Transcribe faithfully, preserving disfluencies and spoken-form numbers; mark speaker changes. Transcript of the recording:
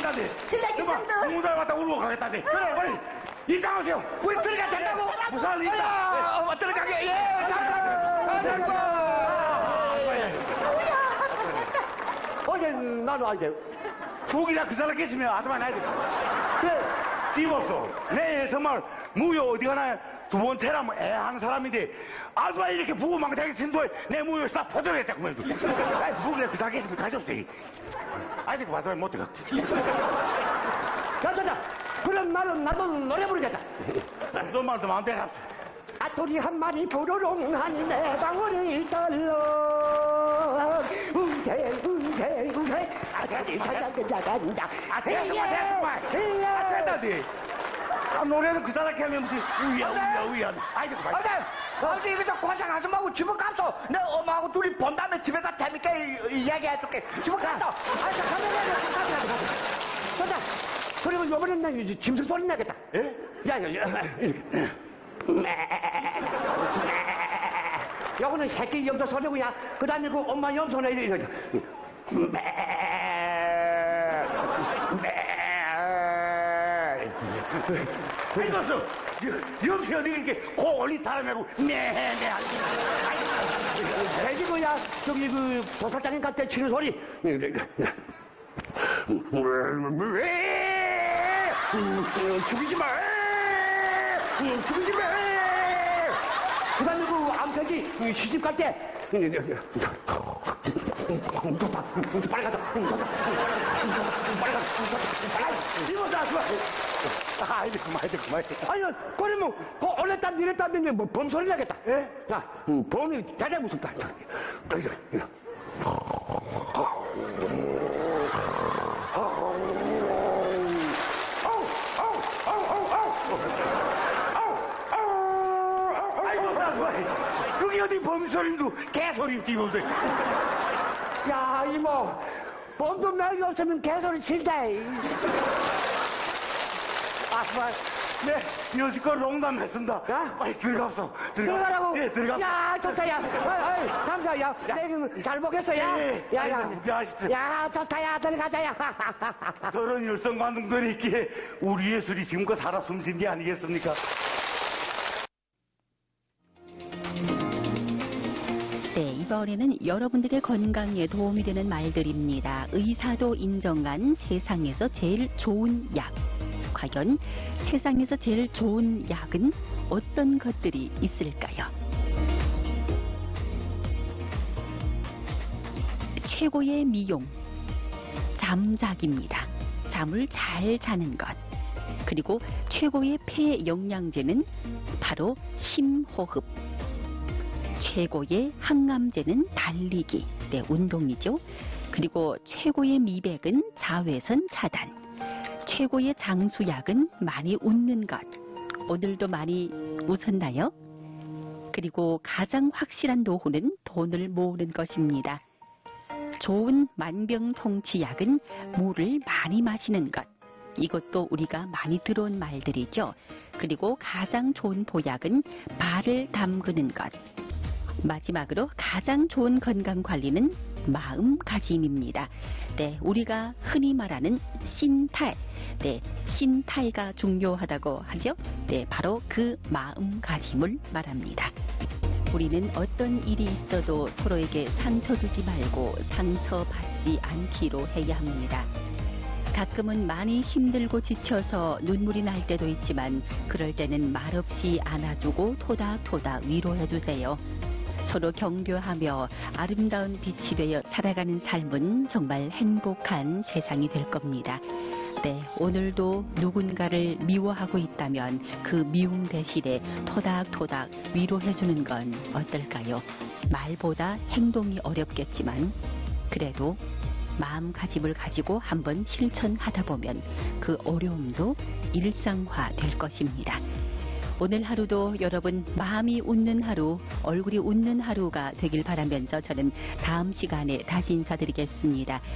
Speaker 1: 가겠다니.
Speaker 2: 실례겠습니다.
Speaker 1: 공무잘 왔다 울고 가겠다니. 그래, 빨리. 입장하세요.
Speaker 2: 우리 들어가 된다고.
Speaker 1: 무슨 일 있다.
Speaker 2: 어, 들어가게. 예, 감사합니다.
Speaker 3: 어제 나도 알지.
Speaker 1: 죽이라 그 사람 깼으면 아줌마 나야 돼. 그래, 띠었어. 내 정말 무효 어디 가나 두 번째라면 애 하는 사람인데 아줌마 이렇게 부부망대하게 신도에 내 무효 싹 포도했다 그러면서. 아이, 무기라 그 사람 깼으면 가져없어. 아이들 와서 못 들어.
Speaker 3: 자, 자, 자. 그럼 나는, 나도 노래 부르겠다.
Speaker 1: 너 말도 마음대로 합시다.
Speaker 3: 아토리 한 마리 부르롱한 내 방울이 떨러 우세 우세 우세 아토리 사장은 나간다
Speaker 1: 아, 됐어, 됐어, 아, 됐다니. 아, 노래는 그 사람 하면 무슨 우야, 우야, 우야. 아이들 그만.
Speaker 2: 어제, 어제 이거 저 고생 아줌마하고 집에 가서 내 엄마하고 둘이 본 다음에 집에 가서 재밌게 이야기해줄게. 집에 가서.
Speaker 3: 아, 자, 가면 가면 가면 가면 가면 자, 그러면 요번엔 나 이제 짐승 소리 나겠다.
Speaker 1: 예?
Speaker 3: 야, 야, 야, 이렇게. 요거는 새끼 염소 소리고야. 그 다음에 그 엄마 염소는 이래, 이래.
Speaker 1: 이것은 염치 어디 이렇게 코 올리 타라매고 매매
Speaker 3: 돼지고야. 저기 그 도살장에 갈 때 치는 소리. 죽이지 마. 죽이지 마. 그 다음에 그 암돼지 시집 갈 때. 빨리 가자. 빨리 가자. 빨리 가자. 이거 다 좋아.
Speaker 1: 아, 이제 그만, 이제 그만.
Speaker 3: 아니, 그러면, 그, 올렸다, 내렸다, 하면 뭐, 범소리 나겠다. 예? 자, 음, 범이 대단히 무섭다. 이거, 이거.
Speaker 1: 여기 어디 범소리도 개소리 띄우세요.
Speaker 3: 야, 이모, 범도 맥이 없으면 개소리 칠다.
Speaker 1: 아줌마, 네, 여지껏 농담했습니다.
Speaker 3: 야?
Speaker 1: 빨리 들어가서.
Speaker 3: 들어가라고?
Speaker 1: 예, 들어가.
Speaker 3: 야, 좋다, 야. 어이, 어이, 감사, 야. 내가 잘 보겠어, 야.
Speaker 1: 예, 예.
Speaker 3: 야, 야.
Speaker 1: 아이고, 구경하십시오.
Speaker 3: 야, 좋다, 야. 들어가자, 야.
Speaker 1: 저런 열성관등들이 있기에 우리 예술이 지금껏 살아 숨쉰 게 아니겠습니까?
Speaker 4: 네, 이번에는 여러분들의 건강에 도움이 되는 말들입니다. 의사도 인정한 세상에서 제일 좋은 약. 과연 세상에서 제일 좋은 약은 어떤 것들이 있을까요? 최고의 미용, 잠자기입니다. 잠을 잘 자는 것. 그리고 최고의 폐 영양제는 바로 심호흡. 최고의 항암제는 달리기, 네, 운동이죠. 그리고 최고의 미백은 자외선 차단. 최고의 장수약은 많이 웃는 것. 오늘도 많이 웃었나요? 그리고 가장 확실한 노후는 돈을 모으는 것입니다. 좋은 만병통치약은 물을 많이 마시는 것. 이것도 우리가 많이 들어온 말들이죠. 그리고 가장 좋은 보약은 발을 담그는 것. 마지막으로 가장 좋은 건강관리는 마음가짐입니다. 네, 우리가 흔히 말하는 신탈. 네, 신탈가 중요하다고 하죠. 네, 바로 그 마음가짐을 말합니다. 우리는 어떤 일이 있어도 서로에게 상처 주지 말고 상처받지 않기로 해야 합니다. 가끔은 많이 힘들고 지쳐서 눈물이 날 때도 있지만 그럴 때는 말없이 안아주고 토닥토닥 위로해주세요. 서로 격려하며 아름다운 빛이 되어 살아가는 삶은 정말 행복한 세상이 될 겁니다. 네, 오늘도 누군가를 미워하고 있다면 그 미움 대신에 토닥토닥 위로해주는 건 어떨까요? 말보다 행동이 어렵겠지만 그래도 마음가짐을 가지고 한번 실천하다 보면 그 어려움도 일상화 될 것입니다. 오늘 하루도 여러분 마음이 웃는 하루, 얼굴이 웃는 하루가 되길 바라면서 저는 다음 시간에 다시 인사드리겠습니다.